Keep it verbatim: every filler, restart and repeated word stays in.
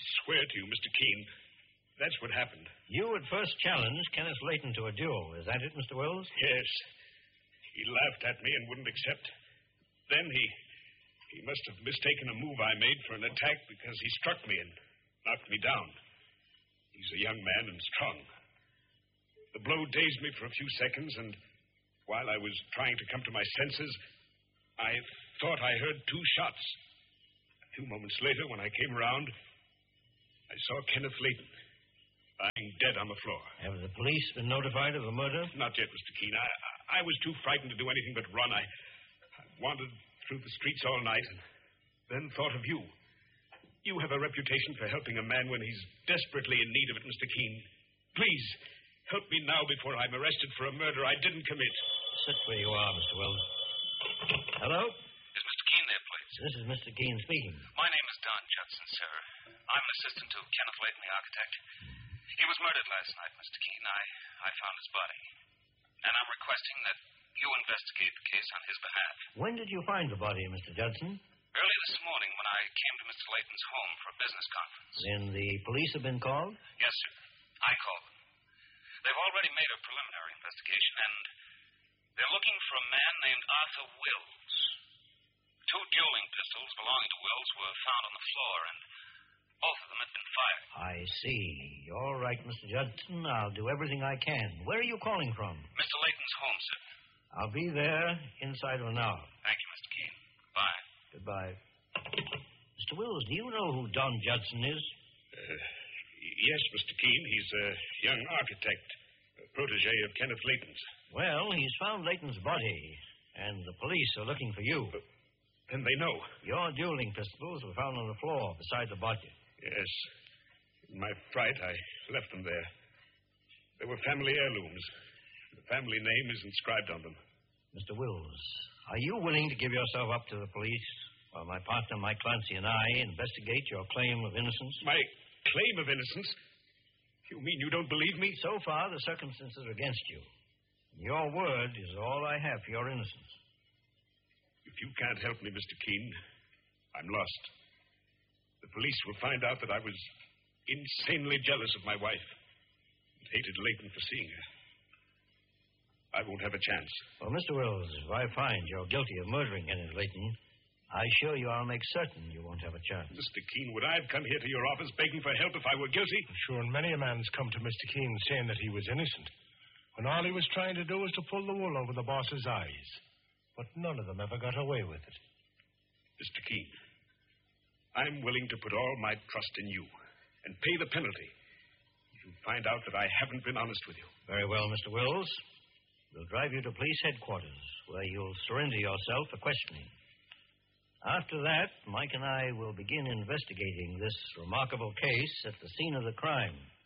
swear to you, Mister Keene, that's what happened. You had first challenged Kenneth Layton to a duel. Is that it, Mister Wills? Yes. He laughed at me and wouldn't accept. Then he... He must have mistaken a move I made for an attack because he struck me and knocked me down. He's a young man and strong. The blow dazed me for a few seconds, and while I was trying to come to my senses, I thought I heard two shots. A few moments later, when I came around, I saw Kenneth Layton lying dead on the floor. Have the police been notified of the murder? Not yet, Mister Keene. I, I was too frightened to do anything but run. I, I wandered through the streets all night and then thought of you. You have a reputation for helping a man when he's desperately in need of it, Mister Keene. Please, help me now before I'm arrested for a murder I didn't commit. Sit where you are, Mister Wills. Hello? Is Mister Keene there, please? This is Mister Keene speaking. My name is Don Judson, sir. I'm an assistant to Kenneth Layton, the architect. He was murdered last night, Mister Keene. I, I found his body. And I'm requesting that you investigate the case on his behalf. When did you find the body, Mister Judson? Early this morning when I came to Mister Layton's home for a business conference. Then the police have been called? Yes, sir. I called them. They've already made a preliminary investigation, and they're looking for a man named Arthur Wills. Two dueling pistols belonging to Wills were found on the floor, and both of them had been fired. I see. All right, Mister Judson. I'll do everything I can. Where are you calling from? Mister Layton's home, sir. I'll be there inside of an hour. Thank you, Mister Keene. Bye. Goodbye. Mister Wills, do you know who Don Judson is? Uh, yes, Mister Keene. He's a young architect, a protege of Kenneth Layton's. Well, he's found Layton's body, and the police are looking for you. But then they know. Your dueling pistols were found on the floor beside the body. Yes. In my fright, I left them there. They were family heirlooms. The family name is inscribed on them. Mister Wills, are you willing to give yourself up to the police while my partner, Mike Clancy, and I investigate your claim of innocence? My claim of innocence? You mean you don't believe me? So far, the circumstances are against you. Your word is all I have for your innocence. If you can't help me, Mister Keene, I'm lost. The police will find out that I was insanely jealous of my wife and hated Layton for seeing her. I won't have a chance. Well, Mister Wills, if I find you're guilty of murdering Kenneth Layton, I assure you I'll make certain you won't have a chance. Mister Keene, would I have come here to your office begging for help if I were guilty? Sure, and many a man's come to Mister Keene saying that he was innocent, when all he was trying to do was to pull the wool over the boss's eyes. But none of them ever got away with it. Mister Keene, I'm willing to put all my trust in you and pay the penalty if you find out that I haven't been honest with you. Very well, Mister Wills. We'll drive you to police headquarters, where you'll surrender yourself for questioning. After that, Mike and I will begin investigating this remarkable case at the scene of the crime.